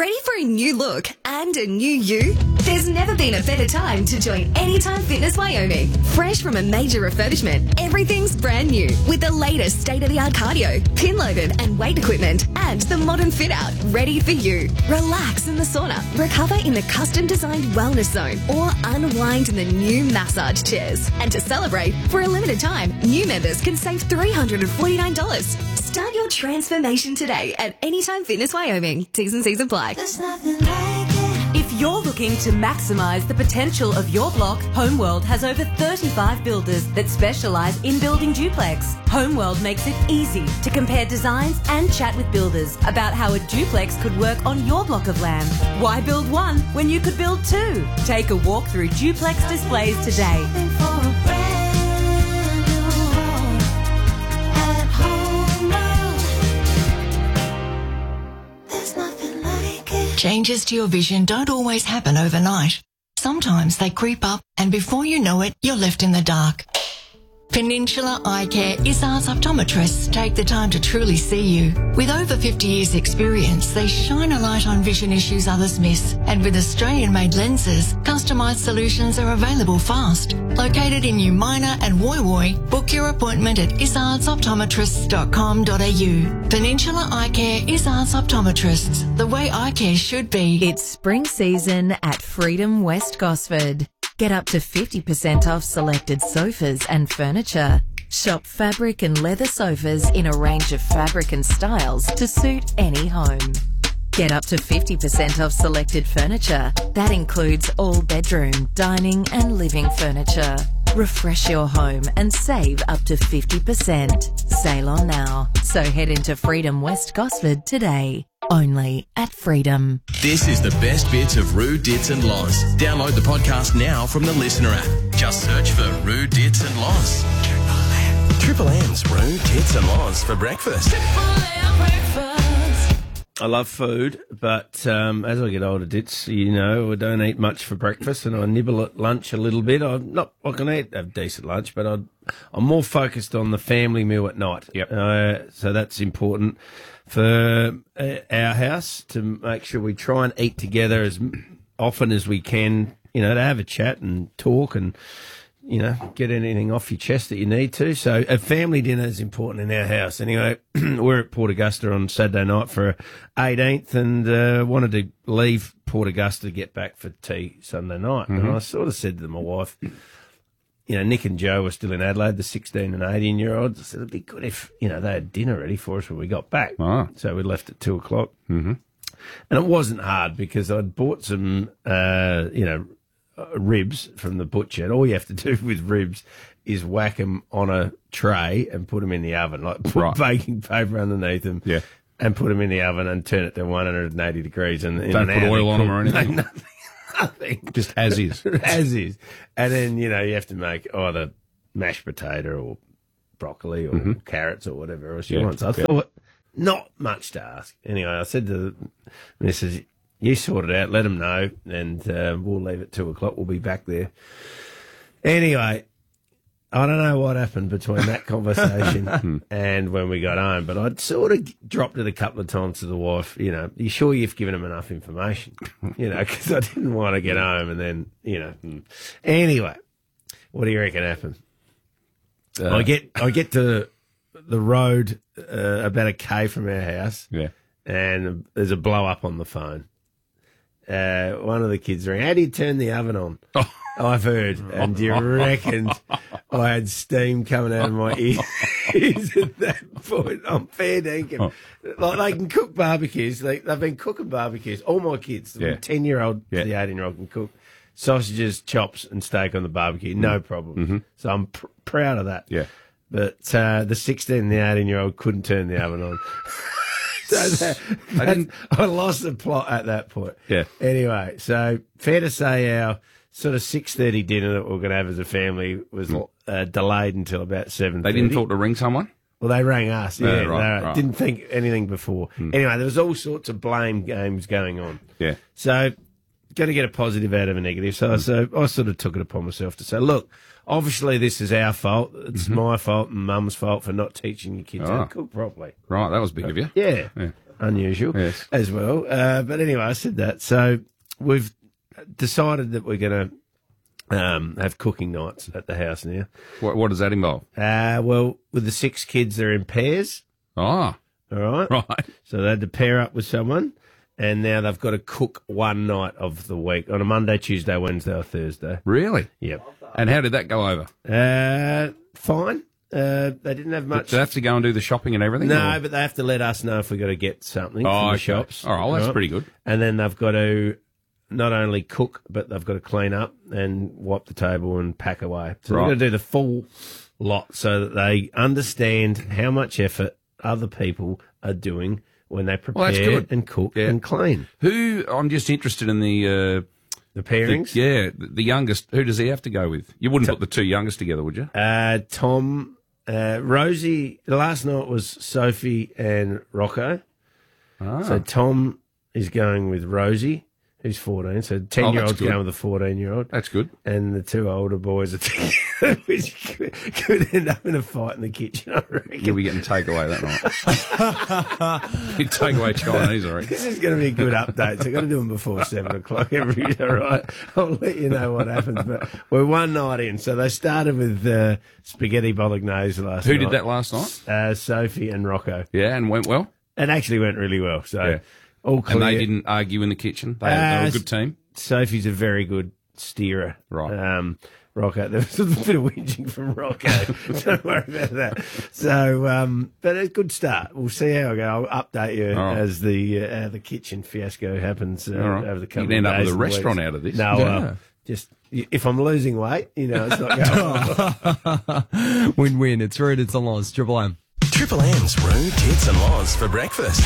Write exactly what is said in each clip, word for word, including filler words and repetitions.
Ready for a new look and a new you? There's never been a better time to join Anytime Fitness Wyoming. Fresh from a major refurbishment, everything's brand new with the latest state-of-the-art cardio, pin-loaded and weight equipment, and the modern fit-out ready for you. Relax in the sauna, recover in the custom-designed wellness zone, or unwind in the new massage chairs. And to celebrate, for a limited time, new members can save three hundred forty-nine dollars. Start your transformation today at Anytime Fitness Wyoming. T's and C's apply. There's nothing like it. If you're looking to maximise the potential of your block, Homeworld has over thirty-five builders that specialise in building duplex. Homeworld makes it easy to compare designs and chat with builders about how a duplex could work on your block of land. Why build one when you could build two? Take a walk through duplex displays today. Shopping for a brand new home at Homeworld. There's nothing like it. Changes to your vision don't always happen overnight. Sometimes they creep up and before you know it, you're left in the dark. Peninsula Eye Care Izzard's optometrists take the time to truly see you. With over fifty years experience, they shine a light on vision issues others miss. And with Australian-made lenses, customised solutions are available fast. Located in New Minor and Woy Woy, book your appointment at izzards optometrists dot com dot a u. Peninsula Eye Care Izzard's Optometrists, the way eye care should be. It's spring season at Freedom West Gosford. Get up to fifty percent off selected sofas and furniture. Shop fabric and leather sofas in a range of fabric and styles to suit any home. Get up to fifty percent off selected furniture. That includes all bedroom, dining and living furniture. Refresh your home and save up to fifty percent. Sale on now. So head into Freedom West Gosford today. Only at Freedom. This is the best bits of Roo, Dits and Loz. Download the podcast now from the Listener app. Just search for Roo, Dits and Loz. Triple M's Roo, Dits and Loz for breakfast. I love food, but um, as I get older, Dits, you know, I don't eat much for breakfast and I nibble at lunch a little bit. I'm not, I can eat a decent lunch, but I'd, I'm more focused on the family meal at night. Yep. Uh, so that's important for uh, our house to make sure we try and eat together as often as we can, you know, to have a chat and talk and, you know, get anything off your chest that you need to. So a family dinner is important in our house. Anyway, we're at Port Augusta on Saturday night for eighteenth and uh, wanted to leave Port Augusta to get back for tea Sunday night. Mm-hmm. And I sort of said to my wife, you know, Nick and Joe were still in Adelaide, the sixteen and eighteen-year-olds. I said it'd be good if, you know, they had dinner ready for us when we got back. Oh. So we left at two o'clock. Mm-hmm. And it wasn't hard because I'd bought some, uh, you know, uh, ribs from the butcher. And all you have to do with ribs is whack them on a tray and put them in the oven, like put Right. baking paper underneath them. Yeah. And put them in the oven and turn it to one hundred eighty degrees. And in Don't an put hour oil they on 'em cook. or anything? No, nothing. Nothing. Just as is. As is. And then, you know, you have to make either mashed potato or broccoli or Mm-hmm. carrots or whatever else you Yeah, want. So I yeah. thought, not much to ask. Anyway, I said to the missus, you sort it out, let them know, and uh, we'll leave at two o'clock. We'll be back there. Anyway, I don't know what happened between that conversation and when we got home, but I'd sort of dropped it a couple of times to the wife, you know, you sure you've given them enough information? You know, because I didn't want to get home and then, you know. Anyway, what do you reckon happened? Uh, I get I get to the road uh, about a K from our house, Yeah. and there's a blow up on the phone. Uh, one of the kids rang, how do you turn the oven on? I've heard. And do you reckon I had steam coming out of my ears at that point? I'm fair dinkum. Like, they can cook barbecues. They, they've been cooking barbecues. All my kids, the Yeah. ten-year-old Yeah. to the eighteen-year-old can cook sausages, chops and steak on the barbecue. No problem. So I'm pr- proud of that. Yeah. But uh, the sixteen and the eighteen-year-old couldn't turn the oven on. So that, I didn't- I lost the plot at that point. Yeah. Anyway, so fair to say our sort of six thirty dinner that we we're going to have as a family was uh, delayed until about seven thirty. They didn't thought to ring someone? Well, they rang us. Yeah, Yeah, right, they right. didn't think anything before. Anyway, there was all sorts of blame games going on. Yeah. So, got to get a positive out of a negative. So, so I sort of took it upon myself to say, look, obviously this is our fault. It's my fault and Mum's fault for not teaching your kids how Oh. to cook properly. Right, that was big of you. Yeah. Yeah. unusual Yes. as well. Uh, but anyway, I said that. So we've decided that we're going to um, have cooking nights at the house now. What, what does that involve? Uh, well, with the six kids, they're in pairs. Ah, All right. right. So they had to pair up with someone, and now they've got to cook one night of the week on a Monday, Tuesday, Wednesday, or Thursday. Really? Yep. And how did that go over? Uh, fine. Uh, they didn't have much. Do they have to go and do the shopping and everything? No, or- but they have to let us know if we've got to get something Oh, from the okay. shops. All right, well, that's pretty good. And then they've got to not only cook, but they've got to clean up and wipe the table and pack away. So Right. they've got to do the full lot so that they understand how much effort other people are doing when they prepare Well, that's good. and cook Yeah. and clean. Who? I'm just interested in the. Uh, The the pairings. yeah, the, the youngest. Who does he have to go with? You wouldn't put the two youngest together, would you? Uh, Tom, uh, Rosie, last night was Sophie and Rocco. Ah. So Tom is going with Rosie, who's fourteen. So ten-year-old's good. going with a fourteen-year-old. That's good. And the two older boys are together, which could, could end up in a fight in the kitchen, I reckon. You'll be getting takeaway that night. You takeaway Chinese, I reckon. This is going to be a good update. So I've got to do them before seven o'clock every day, all right? I'll let you know what happens. But we're one night in. So they started with uh, spaghetti bolognese last Who night. did that last night? Uh, Sophie and Rocco. Yeah, and went well. It actually went really well. So Yeah. all clear. And they didn't argue in the kitchen. They, they were Uh, a good team. Sophie's a very good steerer. Right. Um, Rocco, there was a bit of whinging from Rocco. Don't worry about that. So, um, but a good start. We'll see how I go. I'll update you All right. as the uh, the kitchen fiasco happens uh, All right. over the You coming can end up days with a and restaurant weeks. out of this. No, Yeah. uh, just if I'm losing weight, you know, it's not going. Win-win. It's Rude, it's on Loz. Triple M. Triple M's Rude Tits and Loz for breakfast.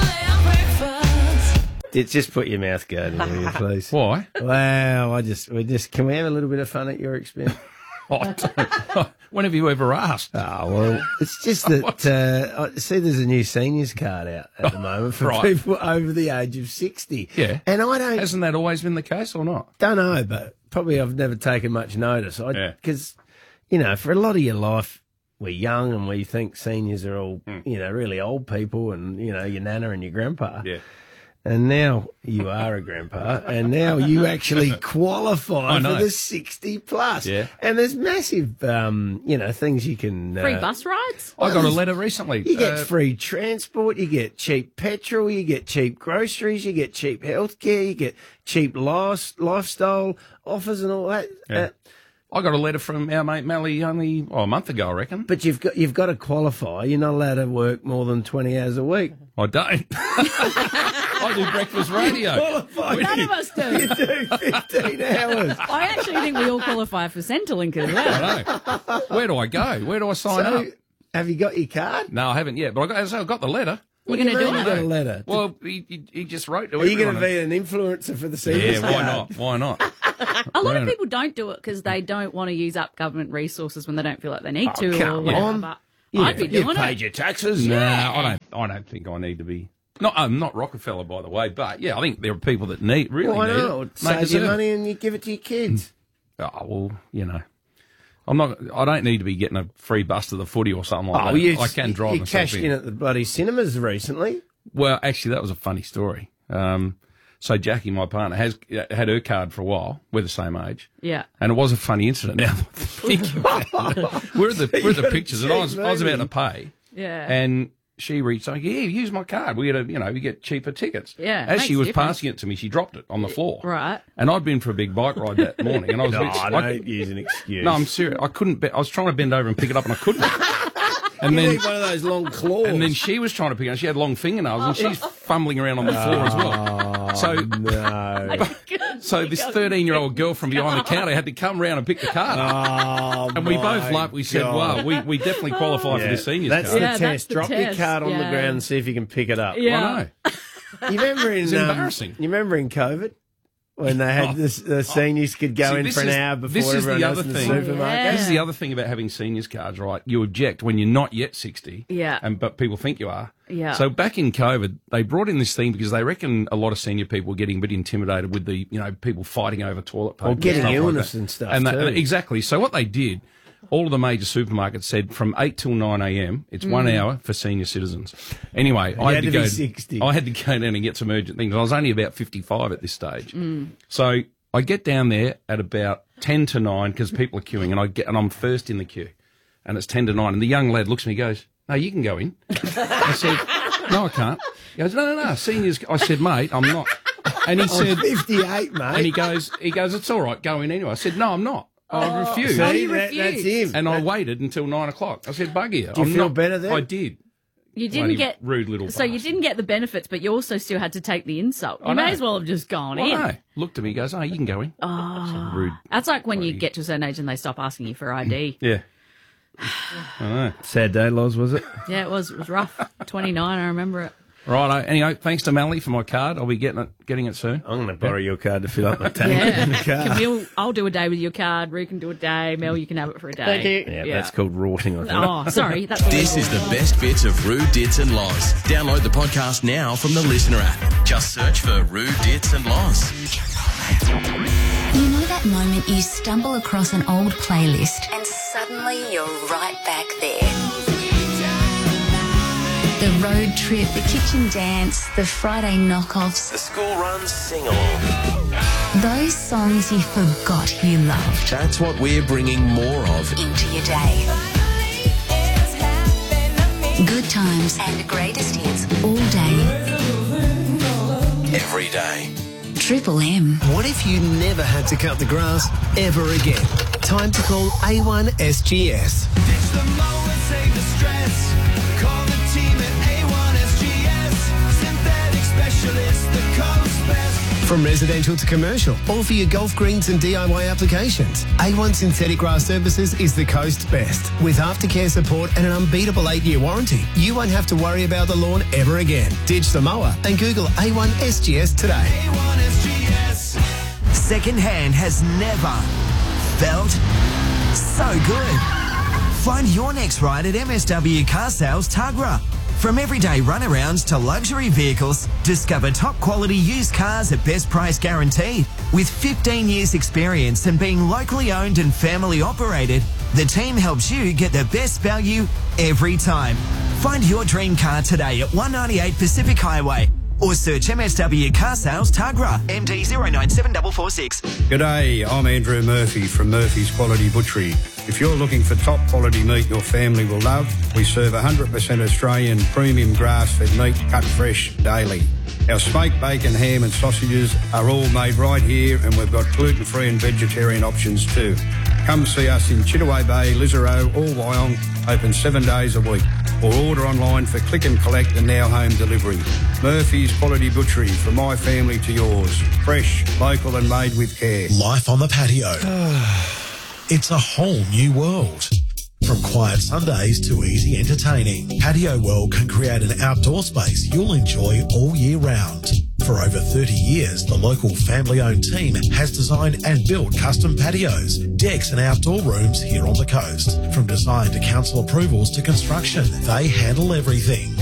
It's just put your mouth guard in here, please. Why? Wow, I just we just can we have a little bit of fun at your expense? Oh, I don't- when have you ever asked? Oh, well, it's just that, uh, I see there's a new seniors card out at the moment for Right. people over the age of sixty. Yeah. And I don't, Hasn't that always been the case or not? don't know, but probably I've never taken much notice. I Yeah. Because, you know, for a lot of your life, we're young and we think seniors are all, you know, really old people and, you know, your nana and your grandpa. Yeah. And now you are a grandpa, and now you actually qualify I for know. the sixty plus. Yeah. And there's massive, um, you know, things you can. Free uh, bus rides? I got a letter recently. You get Uh, free transport, you get cheap petrol, you get cheap groceries, you get cheap healthcare, you get cheap life, lifestyle offers and all that. Yeah. Uh, I got a letter from our mate Mally only oh, a month ago, I reckon. but you've got you've got to qualify. You're not allowed to work more than twenty hours a week. I don't. I do breakfast radio. Qualify. None of us do. You do fifteen hours. I actually think we all qualify for Centrelink as well. I know. Where do I go? Where do I sign So, up? have you got your card? No, I haven't yet. But I got, as I say, I got the letter. You're going to do You got a it? letter. Well, he, he, he just wrote to Are you going everyone. to be an influencer for the seniors? Yeah, why card? not? Why not? A lot of Right. people don't do it because they don't want to use up government resources when they don't feel like they need Oh, to. come or whatever, on. But You- I'd be you've doing paid it. your taxes. No, I don't. I don't think I need to be. Not, I'm not Rockefeller, by the way, but yeah, I think there are people that need really Why need not? it. Save deserve your it. money and you give it to your kids. Oh well, you know, I'm not. I don't need to be getting a free bus to the footy or something like Oh, that. you, I can drive you myself cashed in. in at the bloody cinemas recently. Well, actually, that was a funny story. Um, so Jackie, my partner, has had her card for a while. We're the same age. Yeah. And it was a funny incident. Now, thinking about it, we're at the we're at the got a pictures, and I was I was cheap about to pay, Yeah. and she reached out, yeah, use my card. We get a you know we get cheaper tickets. Yeah, As makes she was difference. passing it to me, she dropped it on the floor. Right. And I'd been for a big bike ride that morning, and I was No, a bit, I, don't use an excuse. no, I'm serious. I couldn't. Be, I was trying to bend over and pick it up, and I couldn't. And you then need one of those long claws. and then she was trying to pick it up. She had long fingernails, and she's fumbling around on the floor as well. So. no. So this thirteen-year-old girl from behind the counter had to come round and pick the card up. Oh, And we both my laughed. We said, God. wow, we, we definitely qualify for Yeah, the seniors that's card. the Yeah, that's test. the Drop your test, card on the yeah. ground and see if you can pick it up. Yeah. I know. You remember in It's um, embarrassing. You remember in COVID when they had Oh. this, the seniors could go See, in this for an is- hour this before is the everyone else other in the thing. supermarket. Yeah. This is the other thing about having seniors cards, right? You object when you're not yet sixty. Yeah. And but people think you are. Yeah. So back in COVID, they brought in this thing because they reckon a lot of senior people were getting a bit intimidated with the, you know, people fighting over toilet paper. Or getting and stuff illness like that. and stuff And, that- too. and exactly. So what they did all of the major supermarkets said from eight till nine a.m. it's one hour for senior citizens. Anyway, I had, had to, to be go. sixty. I had to go down and get some urgent things. I was only about fifty-five at this stage, so I get down there at about ten to nine because people are queuing, and I get and I'm first in the queue, and it's ten to nine, and the young lad looks at me, and goes, "No, you can go in." I said, "No, I can't." He goes, "No, no, no, seniors." I said, "Mate, I'm not." And he said, fifty-eight, mate. and he goes, he goes, "It's all right, go in anyway." I said, "No, I'm not. I refuse." Oh, See, you that, that's refused. him. And I That- waited until nine o'clock. I said, "Bugger you." Do you I'm feel not, better then? I did. You didn't Bloody get rude little So you bastard. didn't get the benefits, but you also still had to take the insult. You I may know. as well have just gone Well, in. no. Looked at me, he goes, "Oh, you can go in." Oh. Rude. That's like when you Bloody- get to a certain age and they stop asking you for I D. Yeah. I know. Sad day, Loz, was it? Yeah, it was it was rough. twenty-nine, I remember it. Right. Anyway, thanks to Melly for my card. I'll be getting it, getting it soon. I'm going to borrow your card to fill up my tank in the Yeah. car. Camille, I'll do a day with your card. Rue can do a day. Mel, you can have it for a day. Thank you. Yeah, that's called rorting, I think. Oh, sorry. That's This is the best bits of Rue, Dits and Loz. Download the podcast now from the Listener app. Just search for Rue, Dits and Loz. You know that moment you stumble across an old playlist and suddenly you're right back there? The road trip, the kitchen dance, the Friday knockoffs, The school runs sing-along. those songs you forgot you loved That's what we're bringing more of. into your day. Good times and greatest hits all day. Every day. Triple M. What if you never had to cut the grass ever again? Time to call A one S G S. From residential to commercial, all for your golf greens and D I Y applications. A one Synthetic Grass Services is the coast's best. With aftercare support and an unbeatable eight-year warranty, you won't have to worry about the lawn ever again. Ditch the mower and Google A one S G S today. Second hand has never felt so good. Find your next ride at M S W Car Sales Tuggerah. From everyday runarounds to luxury vehicles, discover top quality used cars at best price guaranteed. With fifteen years experience and being locally owned and family operated, the team helps you get the best value every time. Find your dream car today at one ninety-eight Pacific Highway or search M S W Car Sales Tuggerah, M D zero nine seven four four six. G'day, I'm Andrew Murphy from Murphy's Quality Butchery. If you're looking for top quality meat your family will love, we serve one hundred percent Australian premium grass-fed meat cut fresh daily. Our smoked bacon, ham and sausages are all made right here, and we've got gluten-free and vegetarian options too. Come see us in Chittaway Bay, Lisarow or Wyong, open seven days a week. Or order online for click and collect and now home delivery. Murphy's Quality Butchery, from my family to yours. Fresh, local and made with care. Life on the patio. It's a whole new world. From quiet Sundays to easy entertaining, Patio World can create an outdoor space you'll enjoy all year round. For over thirty years, the local family-owned team has designed and built custom patios, decks and outdoor rooms here on the coast. From design to council approvals to construction, they handle everything.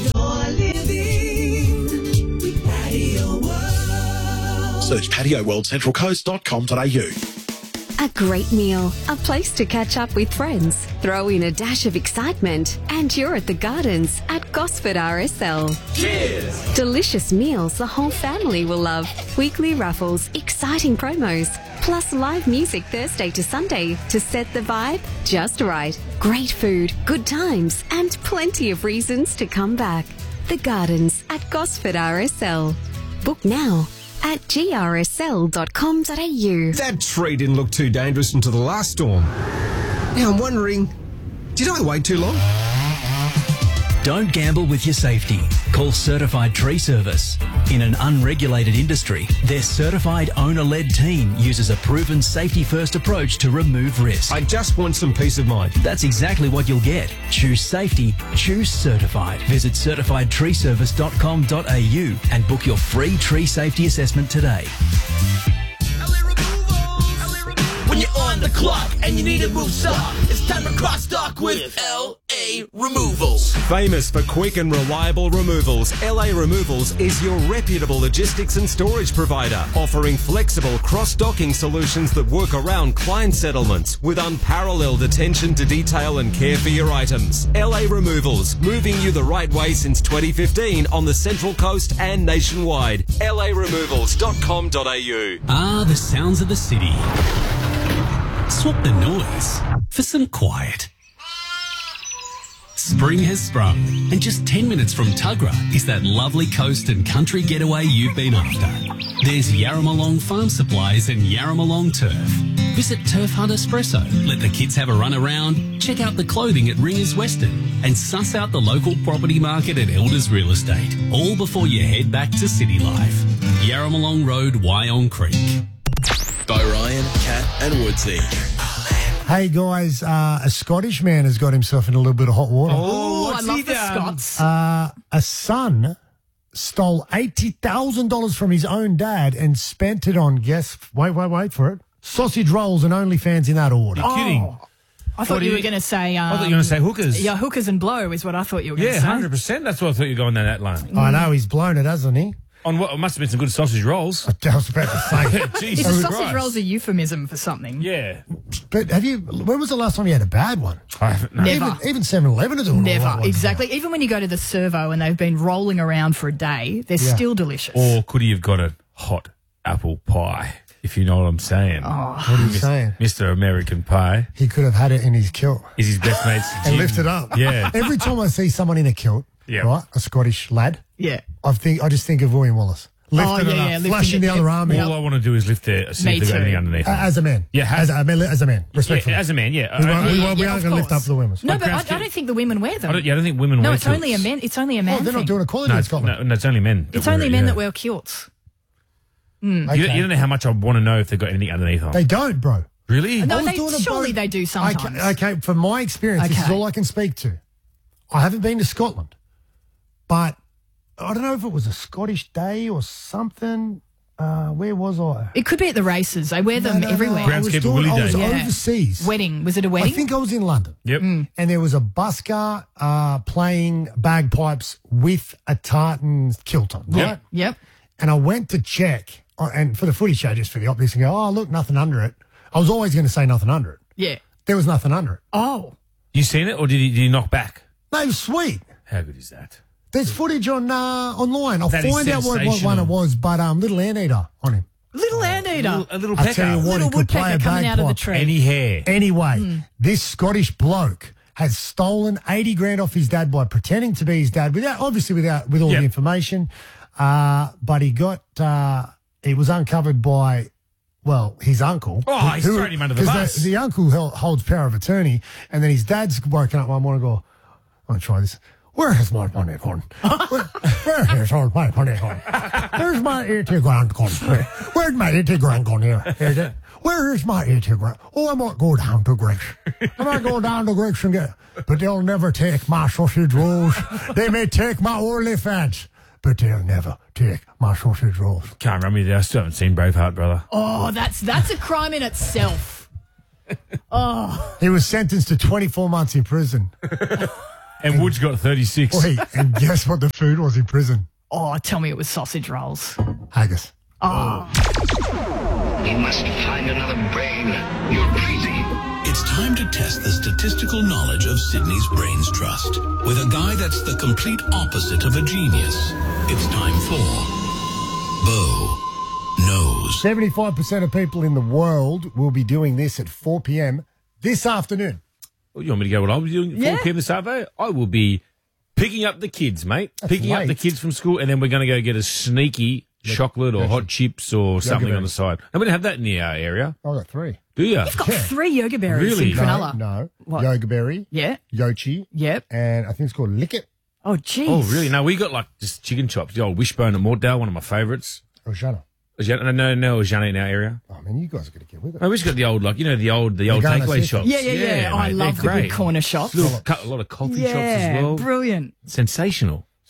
Search patio world central coast dot com dot a u. A great meal, a place to catch up with friends, throw in a dash of excitement, and you're at the Gardens at Gosford R S L. Cheers! Delicious meals the whole family will love, weekly raffles, exciting promos, plus live music Thursday to Sunday to set the vibe just right. Great food, good times, and plenty of reasons to come back. The Gardens at Gosford R S L. Book now at g r s l dot com dot a u. That tree didn't look too dangerous until the last storm. Now I'm wondering, did I wait too long? Don't gamble with your safety. Call Certified Tree Service. In an unregulated industry, their certified owner-led team uses a proven safety-first approach to remove risk. I just want some peace of mind. That's exactly what you'll get. Choose safety. Choose Certified. Visit certified tree service dot com dot a u and book your free tree safety assessment today. When When you're on the clock and you need to move stock, it's time to cross stock with L A Removals. Famous for quick and reliable removals, L A Removals is your reputable logistics and storage provider, offering flexible cross-docking solutions that work around client settlements with unparalleled attention to detail and care for your items. L A Removals, moving you the right way since twenty fifteen on the Central Coast and nationwide. L A removals dot com dot a u. Ah, the sounds of the city. Swap the noise for some quiet. Spring has sprung, and just ten minutes from Tuggerah is that lovely coast and country getaway you've been after. There's Yarramalong Farm Supplies and Yarramalong Turf. Visit Turf Hunt Espresso, let the kids have a run around, check out the clothing at Ringers Western, and suss out the local property market at Elders Real Estate, all before you head back to city life. Yarramalong Road, Wyong Creek. By Ryan, Kat and Woodsy. Hey guys, uh, a Scottish man has got himself in a little bit of hot water. Oh, I love the Scots. Uh, a son stole eighty thousand dollars from his own dad and spent it on, guess, wait, wait, wait for it, sausage rolls and OnlyFans in that order. You're kidding. I thought you were going to say... Um, I thought you were going to say hookers. Yeah, hookers and blow is what I thought you were going to Yeah, say. one hundred percent. That's what I thought you were going down that line. I know, he's blown it, hasn't he? On what? It must have been some good sausage rolls. I was about to say. Is a sausage roll's a euphemism for something? Yeah. But have you, when was the last time you had a bad one? I haven't. No. Never. Even, even seven eleven is doing Never, all right exactly. Even when you go to the servo and they've been rolling around for a day, they're Yeah. still delicious. Or could he have got a hot apple pie, if you know what I'm saying? Oh. What are you saying? Mister American Pie. He could have had it in his kilt. Is his best mate's And gym. lift it up. Yeah. Every time I see someone in a kilt, Yeah. right, a Scottish lad, Yeah. I think I just think of William Wallace. Lifting Oh, yeah, it up, yeah, lifting flashing it, the yeah. other arm in. All I want to do is lift their, see Me if they've got too. anything underneath Uh, them. as a man. Yeah, as, a, I mean, as a man, respectfully. Yeah, as a man, yeah. We, won't, Uh, we, yeah, won't, we yeah, aren't of going to lift course. up the women's. No, My but I, grandkids- I don't think the women wear I them. don't, yeah, I don't think women No, wear it's only a kilts. men. It's only a man. Oh, they're not thing. doing equality No, in it's, Scotland. no, no, it's only men. that It's wear only it, men yeah. that wear kilts. You, Okay. don't, you don't know how much I want to know if they've got anything underneath them. They don't, bro. Really? I No, was they, doing a surely boat- they do sometimes. Okay, okay, from my experience, this is Okay. all I can speak to. I haven't been to Scotland, but I don't know if it was a Scottish day or something. Uh, where was I? It could be at the races. They wear them No, no, no. everywhere. I was, Groundskeeper doing, Willie I was Day. Yeah. overseas. Wedding. Was it a I wedding? think I was in London. Yep. And there was a busker uh, playing bagpipes with a tartan kilt on, right? Yep. Yep. And I went to check, uh, and for the footy show, just for the optics, and go, oh, look, nothing under it. I was always going to say nothing under it. Yeah. There was nothing under it. Oh. You seen it, or did he, did he knock back? No, it was sweet. How good is that? There's footage on uh, online. I'll That is find out what, what one sensational. it was, but um, little anteater on him. Little anteater. A little, a little I pecker. tell you what, Little he could play a woodpecker coming out of the bagpipe. tree. Any hair. Anyway, this Scottish bloke has stolen eighty grand off his dad by pretending to be his dad, without obviously without with all Yep. the information. Uh, but he got uh, it was uncovered by well his uncle. Oh, he's thrown him under the 'cause bus. The, the uncle held, holds power of attorney, and then his dad's woken up one morning and go, "I want to try this." Where is my money gone? Where, where is all my money gone? Where's my eighty grand gone? Where, where's my eighty grand gone here? Is it? Where is my eighty grand? Oh, I might go down to Greg's. I might go down to Greg's and get, but they'll never take my sausage rolls. They may take my OnlyFans, but they'll never take my sausage rolls. Can't run me there. I still haven't seen Braveheart, brother. Oh, that's that's a crime in itself. Oh. He was sentenced to twenty-four months in prison. And Woods got thirty-six. Wait, and guess what the food was in prison? Oh, tell me it was sausage rolls. Haggis. Oh. You must find another brain. You're crazy. It's time to test the statistical knowledge of Sydney's Brains Trust with a guy that's the complete opposite of a genius. It's time for Bo Knows. seventy-five percent of people in the world will be doing this at four p.m. this afternoon. Well, you want me to go what I'll be doing at Yeah. four p.m. this afternoon? I will be picking up the kids, mate. That's picking up late. the kids from school, and then we're going to go get a sneaky chocolate or hot chips or something on the side. And we don't have that in the uh, area. I got three. Do you? You've got three yoga berries Really? in Cronulla. No, no. What? Yoga berry. Yeah. Yochi. Yep. And I think it's called Lick It. Oh, jeez. Oh, really? No, we got like just chicken chops. The old Wishbone at Mortdale, one of my favourites. Ojana. Ojana, no, no, Ojana in our area. Oh, man, you guys are going to get with it. No, we just got the old, like, you know, the old, the old Lagana takeaway system. shops. Yeah, yeah, yeah. I mate, love they're the good great. corner shops. Little, a lot of coffee yeah, shops as well. brilliant. Sensational.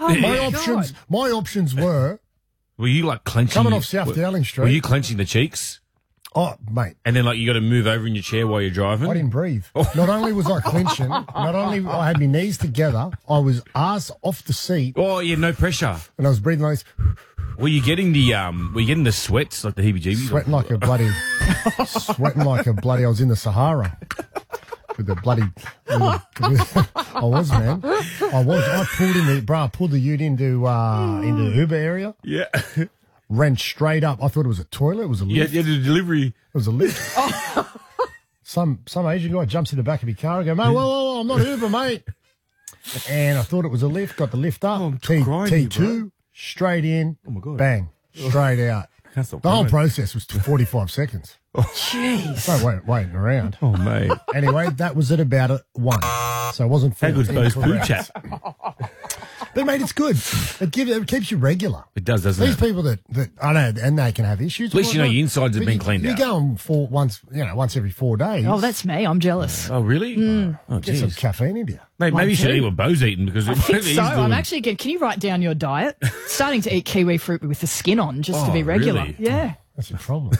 Oh, my my options, my options were Were you like clenching? coming your- off South were- Dowling Street. Were you clenching the cheeks? Oh, mate. And then like you got to move over in your chair while you're driving? I didn't breathe. Oh. Not only was I clenching, not only I had my knees together, I was ass off the seat. Oh, yeah, no pressure. And I was breathing like this. Were you getting the um? Were you getting the sweats like the heebie-jeebies? Sweating like a bloody, sweating like a bloody. I was in the Sahara with the bloody. With the, I was, man. I was. I pulled in the bro. I pulled the ute into uh into the Uber area. Yeah. Ran straight up. I thought it was a toilet. It was a Yeah, lift. yeah, the delivery. It was a lift. some some Asian guy jumps in the back of your car and go, mate, whoa, whoa, whoa, I'm not Uber, mate. And I thought it was a lift. Got the lift up. Oh, T crying, T2 straight in. Oh my god. Bang. Straight out. That's not The whole right. process was forty-five seconds. Jeez. No, wait, waiting around. Oh, mate. Anyway, that was at about a one. So it wasn't How full. good's Bo's poo Correct. chat? But, mate, it's good. It, gives, it keeps you regular. It does, doesn't These it? people that, that, I know, and they can have issues. At least you know whatnot, your insides have but been you, cleaned you out. You go on for once, you know, once every four days. Oh, that's me. I'm jealous. Oh, really? Mm. Oh, Get some jeez. caffeine into you. Mate, maybe Mine you should too. eat what Bo's eating because I think he's so. I'm doing- actually getting. Can you write down your diet? Starting to eat kiwi fruit with the skin on, just to Oh, be regular. really? Yeah, That's your problem.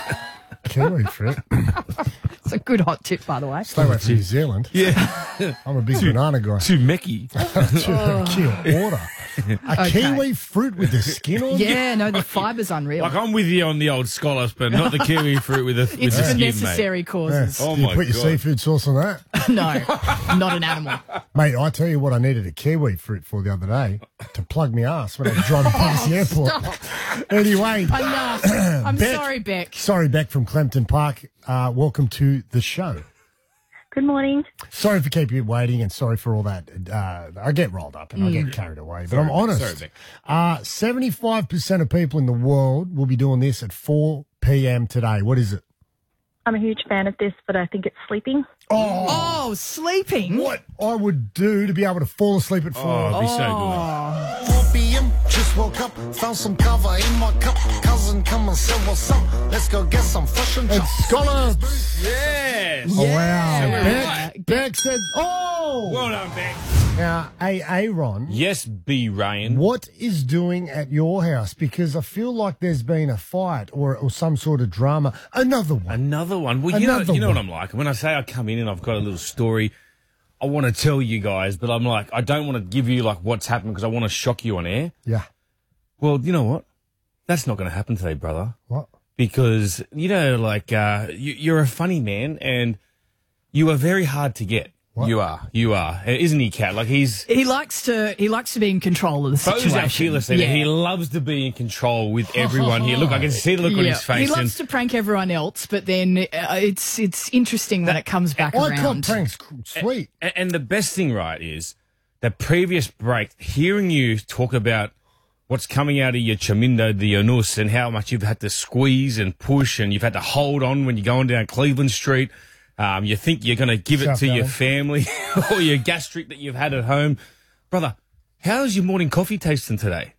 Kiwi fruit. it's a good hot tip, by the way. Stay away from New Zealand. Yeah. I'm a big banana guy. Too mecky. Too kill order. A Okay. kiwi fruit with the skin on? Yeah, no, the fiber's unreal. Like, I'm with you on the old scallops, but not the kiwi fruit with the, with It's the for skin, necessary mate. causes. Oh, Do you my put your God. seafood sauce on that? No, not an animal. Mate, I tell you what I needed a kiwi fruit for the other day to plug my ass when I was driving past the airport. Anyway. Enough. I'm Beck. sorry, Beck. Sorry, Beck from Clempton Park. Uh, welcome to the show. Good morning. Sorry for keeping you waiting and sorry for all that. Uh, I get rolled up and I get carried away. But Sorry, I'm Beck. honest. Sorry, Beck. Uh, seventy-five percent of people in the world will be doing this at four p.m. today. What is it? I'm a huge fan of this, but I think it's sleeping. Oh, Oh, sleeping. what I would do to be able to fall asleep at four. Oh, it'd be so four p.m. Just woke up, found some cover in my cup. Cousin, come and say what's up. Let's go get some fresh and scallops. good. Yes. Oh, wow. Yeah. Beck, Beck said, oh. Well done, Beck. Now, hey, Aaron, Yes, B. Ryan. what is doing at your house? Because I feel like there's been a fight or, or some sort of drama. Another one. Another one. Well, you know, Another you know what one. I'm like. When I say I come in and I've got a little story, I want to tell you guys, but I'm like, I don't want to give you like what's happened because I want to shock you on air. Yeah. Well, you know what? That's not going to happen today, brother. What? Because you know, like uh, you, you're a funny man, and you are very hard to get. What? You are, you are, isn't he, Kat? Like he's. He likes to. He likes to be in control of the Bo's situation. our fearless leader. He loves to be in control with everyone here. Look, I can see the look on Yeah. his face. He and loves to prank everyone else, but then uh, it's it's interesting when it comes back I call around. pranks sweet. And, and the best thing, right, is that previous break, hearing you talk about what's coming out of your chamindo, the anus, and how much you've had to squeeze and push and you've had to hold on when you're going down Cleveland Street. Um, you think you're going to give it South to your Valley. family or your gastric that you've had at home. Brother, how's your morning coffee tasting today?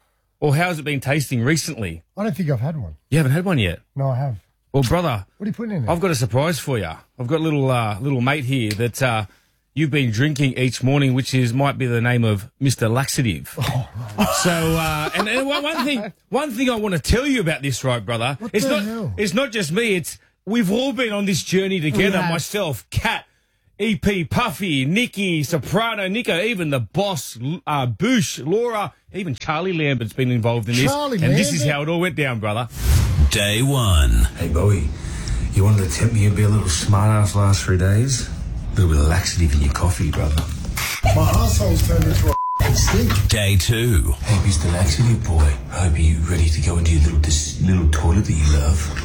Or how's it been tasting recently? I don't think I've had one. You haven't had one yet? No, I have. Well, brother, What are you putting in there? I've got a surprise for you. I've got a little uh, little mate here that uh, you've been drinking each morning, which is might be the name of Mister Laxative. So, uh, and, and one one thing, one thing I want to tell you about this, right, brother? What it's the not, hell? it's not just me. It's we've all been on this journey together. have. Myself, Kat, E P, Puffy, Nikki, Soprano, Nico, even the boss, uh, Bush, Laura, even Charlie Lambert's been involved in this. Charlie and this is Lambert? how it all went down, brother. Day one. Hey, Bowie, you wanted to tempt me and be a little smart ass last three days? A little bit of laxative in your coffee, brother. My asshole's turned into a stick. Day two. Hey, Mister Laxative boy, I hope you're ready to go into your little this little toilet that you love.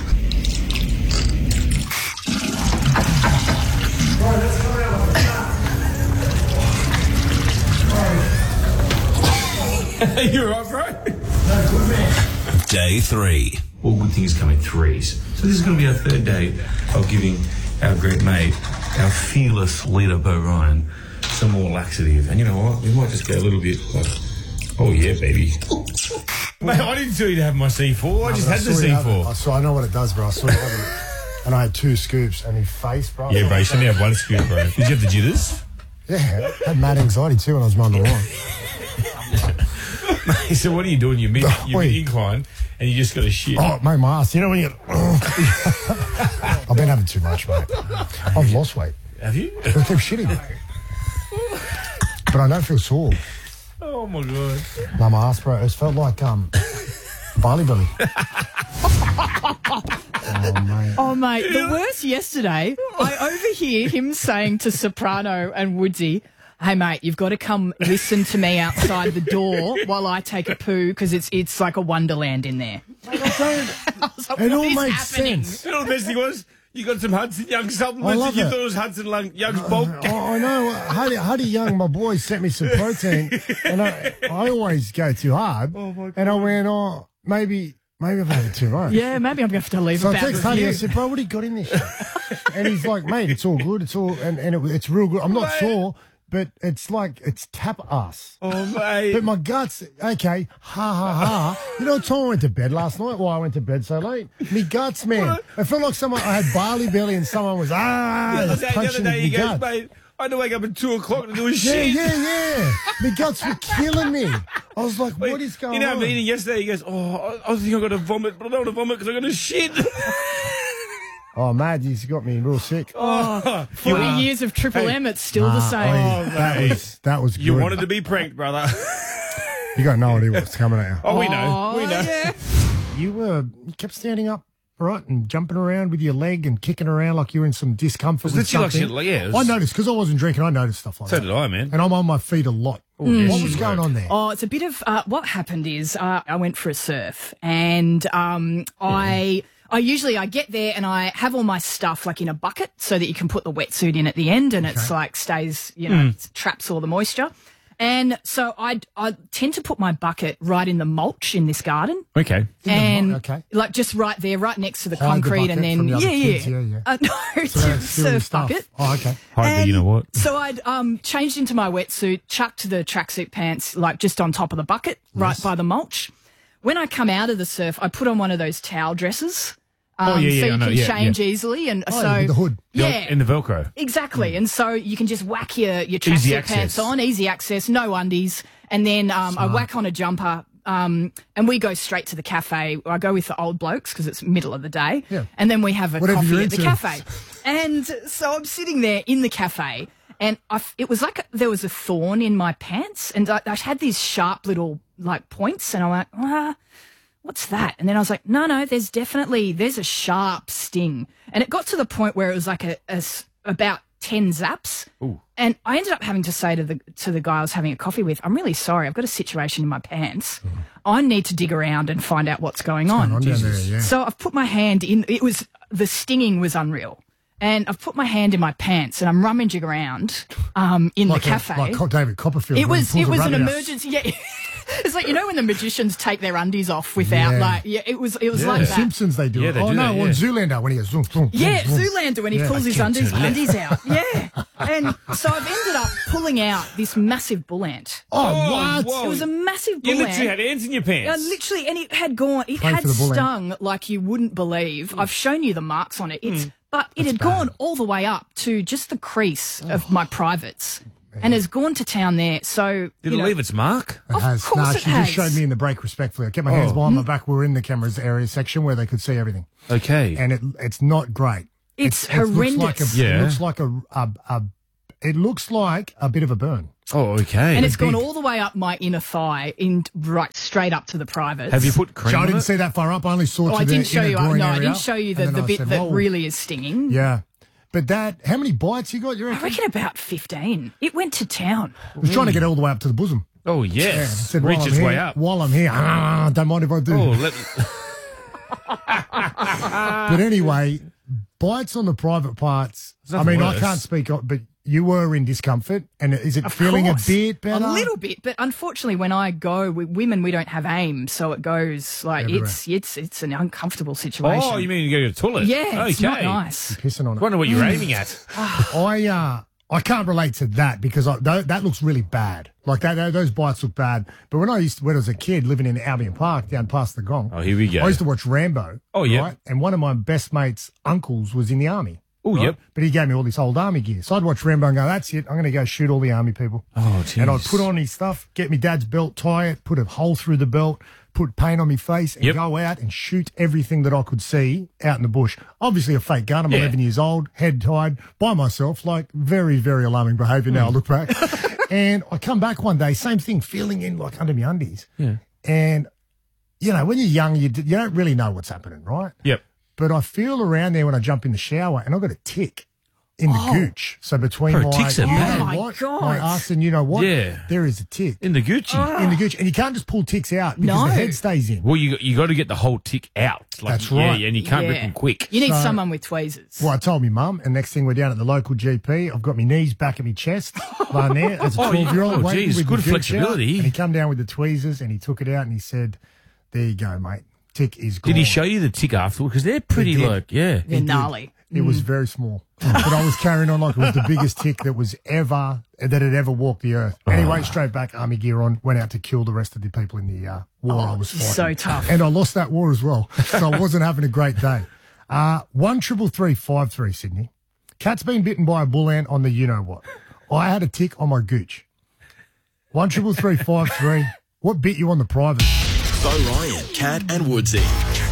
You're right, bro. Day three. All good things come in threes. So this is going to be our third day of giving our great mate, our fearless leader, Bo Ryan, some more laxative. And you know what? We might just go a little bit like, oh yeah, baby. Mate, I didn't tell you to have my C four. I just No, had but the saw you C have it. I four. saw. I know what it does, bro. I saw you have it. And I had two scoops, and his face, bro. Yeah, bro, you should only have one scoop, bro. Did you have the jitters? Yeah, I had mad anxiety too when I was mowing the lawn. So what are you doing? You're mid, Oh, you're wait. mid incline, and you just got to shit. Oh, mate, my ass. You know when you. I've been having too much, mate. I've lost weight. Have you? I keep shitting. But I don't feel sore. Oh my god. No, my ass, bro. It's felt like um, Barley Belly. Oh, mate. Oh, mate, the worst yesterday, I overhear him saying to Soprano and Woodsy, hey, mate, you've got to come listen to me outside the door while I take a poo because it's it's like a wonderland in there. I was like, It what all is makes happening? sense. You know the best thing was? You got some Hudson Young supplements I and love you it. thought it was Hudson Lung- Young's bulk. I, I know. Huddy, Huddy Young, my boy, sent me some protein, and I, I always go too hard. Oh, and I went, oh, maybe, maybe I've had it too much. Yeah, maybe I'm going to have to leave So a I bad text Huddy, I review. said, bro, what do you got in this shit? And he's like, mate, it's all good. It's all, and, and it, it's real good. I'm not Mate. sure, but it's like, it's tap ass. Oh, mate. But my guts, okay, ha ha ha. You know what time I went to bed last night? Why I went to bed so late? Me guts, man. I felt like someone, I had barley belly and someone was, ah, The other day, the other punching day me he goes, gut. mate, I had to wake up at two o'clock to do a Yeah, shit. yeah, yeah. My guts were killing me. I was like, what is going In our on? meeting yesterday, he goes, oh, I, I think I'm going to vomit, but I don't want to vomit because I'm going to shit. Oh, mad, he's got me real sick. Oh, forty Nah. years of Triple Hey. M, it's still the Nah, same. oh, that was, that was good. You wanted to be pranked, brother. You got no idea what's coming at you. Oh, we know. We know. yeah. You were, you kept standing up, right, and jumping around with your leg and kicking around like you were in some discomfort Was with literally like something. shit, yeah, it was- I noticed, because I wasn't drinking, I noticed stuff like So that. did I, man. And I'm on my feet a lot. yes, What was you going were. on there? Oh, it's a bit of uh, what happened is uh, I went for a surf, and um, I I usually I get there and I have all my stuff like in a bucket so that you can put the wetsuit in at the end, and it's like stays, you know, Mm. traps all the moisture. And so I I tend to put my bucket right in the mulch in this garden. Okay. And okay. like just right there, right next to the Hide the concrete, bucket and then from the other yeah, kids, yeah, yeah, yeah. Uh, no, So that's silly surf stuff. bucket. Oh, okay. Hide the you know what. So I'd um, changed into my wetsuit, chucked the tracksuit pants like just on top of the bucket, right Yes. by the mulch. When I come out of the surf, I put on one of those towel dresses. Um, Oh, yeah, yeah, so I you know, can yeah, change yeah. easily, and Oh, so with the hood. yeah, In the Velcro. exactly. And so you can just whack your your Easy tracksuit access. pants on, easy access, no undies, and then um, I whack on a jumper. Um, and we go straight to the cafe. I go with the old blokes because it's middle of the day, Yeah. and then we have a Whatever coffee you're at the into. cafe. And so I'm sitting there in the cafe, and I f it was like there was a thorn in my pants, and I, I had these sharp little like points, and I'm like, ah, what's that? And then I was like, no, no, there's definitely there's a sharp sting, and it got to the point where it was like a, a s- about ten zaps. Ooh. And I ended up having to say to the to the guy I was having a coffee with, I'm really sorry, I've got a situation in my pants. I need to dig around and find out what's going on. going on down there, yeah. So I've put my hand in. It was the stinging was unreal, and I've put my hand in my pants and I'm rummaging around um, in Like the a- cafe. like Co- David Copperfield. It when he was pulls it a was an rabbit out. emergency. Yeah. It's like, you know, when the magicians take their undies off without, Yeah. like, yeah, it was it was Yeah. like The that. Simpsons, they do Yeah, it. they oh, do no, that, on yeah. Zoolander when he goes zoom, zoom, Yeah, zoom, zoom. Zoolander when he Yeah, pulls I his can't undies, turn left. undies out. Yeah. And so I've ended up pulling out this massive bull ant. Oh, what? whoa. It was a massive bull You literally ant. had ants in your Yeah, pants. literally, and it had gone, it Pray had for the bull ant. stung like you wouldn't believe. I've shown you the marks on it. It's, but it had gone all the way up to just the crease of my privates and has gone to town there. So, Did you it know, leave its mark? It Of has. course no, it she has. just showed me in the break respectfully. I kept my hands Oh. behind my back. We were in the cameras area section where they could see everything. Okay. And it it's not great. It's it looks like a, horrendous. It Yeah. looks like a, a, a it looks like a bit of a burn. Oh, okay. and it's gone big. all the way up my inner thigh, in right straight up to the privates. Have you put cream So I on didn't it? see that far up. I only saw Oh, to I the didn't show inner you. groin No, I area. didn't show you the, And then the I bit said, that "Whoa." really is stinging. Yeah. But that, how many bites you got, you I reckon? reckon about fifteen. It went to town. I was trying to get all the way up to the bosom. Oh, Yeah, I yes. said, while Reach I'm its here, way up. While I'm here, ah, don't mind if I do. Oh, let, But anyway, bites on the private parts. I nothing mean, I worse. can't speak, on- but you were in discomfort, and is it Of feeling course. a bit better? A little bit, but unfortunately, when I go with women, we don't have aim, so it goes like Everywhere. it's it's it's an uncomfortable situation. oh, you mean you go to the toilet? Yeah, okay. it's not nice. Pissing on it. Wonder what you're aiming at. I uh, I can't relate to that because I, that, that looks really bad. Like that, that- those bites look bad. But when I used to, when I was a kid living in Albion Park down past the Gong, Oh, here we go. I used to watch Rambo. Oh, yeah. right? And one of my best mates' uncles was in the army. Ooh. Oh, right? yep. But he gave me all this old army gear. So I'd watch Rambo and go, that's it. I'm going to go shoot all the army people. Oh, jeez. And I'd put on his stuff, get me dad's belt, tie it, put a hole through the belt, put paint on my face, and Yep. go out and shoot everything that I could see out in the bush. Obviously a fake gun. I'm Yeah. eleven years old, head tied, by myself, like very, very alarming behaviour now I look back. And I come back one day, same thing, feeling in like under my undies. Yeah. And, you know, when you're young, you, d- you don't really know what's happening, right? Yep. But I feel around there when I jump in the shower and I've got a tick in the Oh. gooch. So between Bro, my, ticks are you bad. know Oh, my what, God. my ass and you know what? Yeah. There is a tick. In the Gucci. In the gooch. And you can't just pull ticks out because No. the head stays in. Well, you you got to get the whole tick out. Like, That's right. Yeah, and you can't rip Yeah. them quick. You need So- someone with tweezers. Well, I told me mum, and next thing we're down at the local G P. I've got my knees back at my chest, lying there as a Oh, you- twelve-year-old oh, waiting geez, with good the gooch out. flexibility. And he come down with the tweezers and he took it out and he said, "There you go, mate. Tick is gone." Did he show you the tick afterward? Because they're pretty, did. like, yeah. They're He did. gnarly. It was very small, but I was carrying on like it was the biggest tick that was ever that had ever walked the earth. Anyway, straight back, army gear on, went out to kill the rest of the people in the uh, war I was fighting. so tough. And I lost that war as well, so I wasn't having a great day. Uh, one triple three five three Sydney. Cat's been bitten by a bull ant on the you know what. I had a tick on my gooch. One triple three five three. What bit you on the private? Bo Ryan, Cat and Woodsy.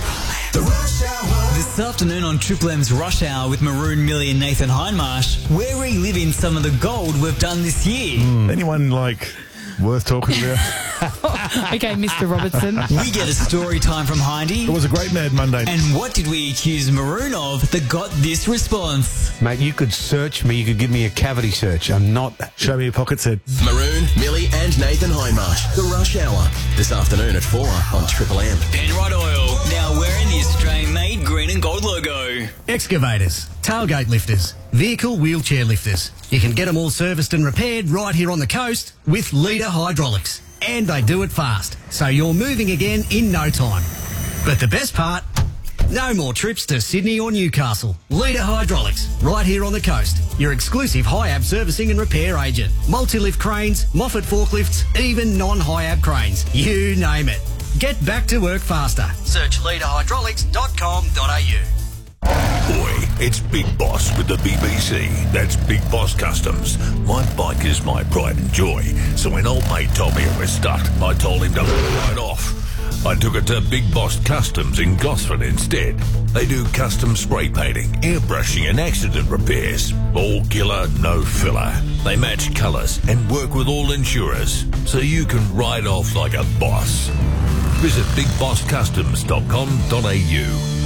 This afternoon on Triple M's Rush Hour with Maroon, Millie and Nathan Hindmarsh, we're reliving some of the gold we've done this year. Anyone like worth talking about? Okay, Mister Robertson. We get a story time from Hindy. It was a great Mad Monday. And what did we accuse Maroon of that got this response? Mate, you could search me. You could give me a cavity search. I'm not. Show me your pocket set. Maroon, Millie and Nathan Hindmarsh. The Rush Hour. This afternoon at four on Triple M. Penrod Oil, now wearing the Australian-made green and gold logo. Excavators, tailgate lifters, vehicle wheelchair lifters. You can get them all serviced and repaired right here on the coast with Leader Hydraulics. And they do it fast, so you're moving again in no time. But the best part, no more trips to Sydney or Newcastle. Leader Hydraulics, right here on the coast. Your exclusive high-ab servicing and repair agent. Multi-lift cranes, Moffat forklifts, even non-high-ab cranes. You name it. Get back to work faster. Search leader hydraulics dot com dot a u. Boy, it's Big Boss with the B B C. That's Big Boss Customs. My bike is my pride and joy. So when old mate told me it was stuck, I told him to ride off. I took it to Big Boss Customs in Gosford instead. They do custom spray painting, airbrushing and accident repairs. All killer, no filler. They match colours and work with all insurers. So you can ride off like a boss. Visit big boss customs dot com dot a u.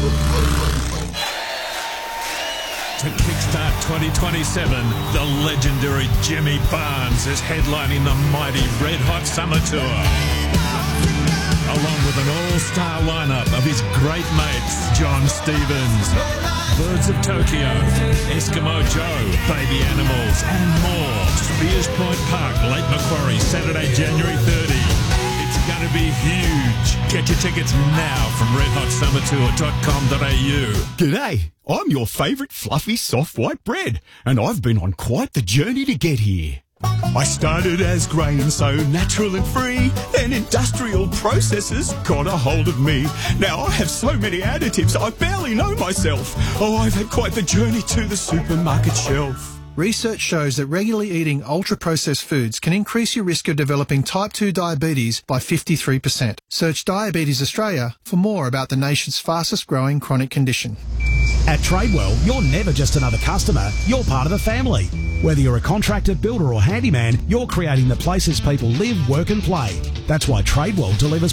To kickstart twenty twenty-seven, the legendary Jimmy Barnes is headlining the mighty Red Hot Summer Tour. Along with an all-star lineup of his great mates, John Stevens, Birds of Tokyo, Eskimo Joe, Baby Animals, and more. Spears Point Park, Lake Macquarie, Saturday, January thirtieth. It's going to be huge. Get your tickets now from red hot summer tour dot com dot a u. G'day, I'm your favourite fluffy soft white bread, and I've been on quite the journey to get here. I started as grain, so natural and free, then industrial processes got a hold of me. Now I have so many additives, I barely know myself. Oh, I've had quite the journey to the supermarket shelf. Research shows that regularly eating ultra-processed foods can increase your risk of developing type two diabetes by fifty-three percent. Search Diabetes Australia for more about the nation's fastest-growing chronic condition. At Tradewell, you're never just another customer, you're part of the family. Whether you're a contractor, builder or handyman, you're creating the places people live, work and play. That's why Tradewell delivers